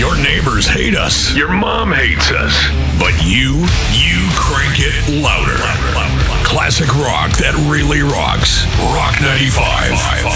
Your neighbors hate us. Your mom hates us. But you crank it louder. Classic rock that really rocks. Rock 95.